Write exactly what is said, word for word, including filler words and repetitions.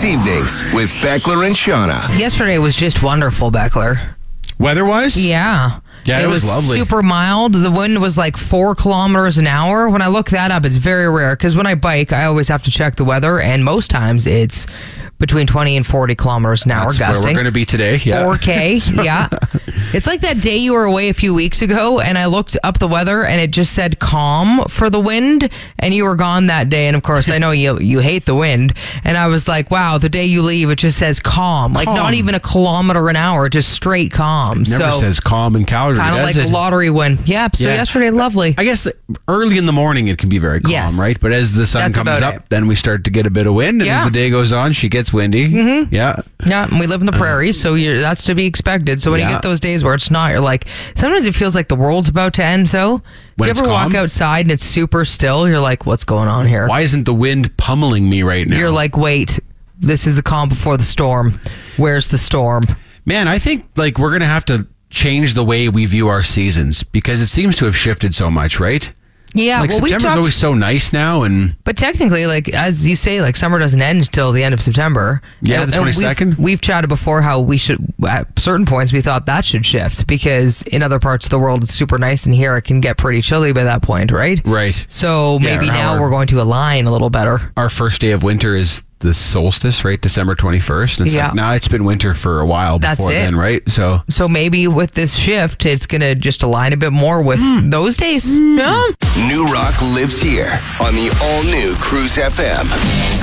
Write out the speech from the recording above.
Weekdays evenings with Beckler and Shauna. Yesterday was just wonderful, Beckler. Weather-wise? Yeah. Yeah, it, it was, was lovely. super mild. The wind was like four kilometers an hour. When I look that up, it's very rare because when I bike, I always have to check the weather, and most times it's between twenty and forty kilometers an hour That's gusting. where we're going to be today. Yeah. four K, yeah. It's like that day you were away a few weeks ago, and I looked up the weather, and it just said calm for the wind, and you were gone that day. And of course, I know you you hate the wind, and I was like, wow, the day you leave, it just says calm, like Calm. not even a kilometer an hour, just straight calm. It never so, says calm in Calgary, kind of does like it? lottery win. Yep. So Yeah. yesterday, lovely. I guess early in the morning it can be very calm, Yes. right? But as the sun That's comes about up, it. then we start to get a bit of wind. And Yeah. as the day goes on, she gets windy. Mm-hmm. Yeah. Yeah, and we live in the prairies, so you're, that's to be expected. So when you Yeah. get those days where it's not, you're like, sometimes it feels like the world's about to end, though. When you it's ever walk calm? outside and it's super still, you're like, what's going on here? Why isn't the wind pummeling me right now? You're like, wait, this is the calm before the storm. Where's the storm? Man, I think like we're going to have to change the way we view our seasons because it seems to have shifted so much, right? Yeah, Like well, we September's talked, always so nice now, and but technically, like as you say, like summer doesn't end until the end of September. Yeah, And- the and we've- twenty-second. We've, chatted before how we should, at certain points, we thought that should shift because in other parts of the world it's super nice, and here it can get pretty chilly by that point, right? right. So Yeah, maybe or now our- we're going to align a little better. Our first day of winter is the solstice, right? December twenty-first. And it's Yeah. like, now it's been winter for a while That's before it. then, right? So So maybe with this shift, it's going to just align a bit more with Hmm. those days. Yeah. New Rock lives here on the all-new Cruise F M.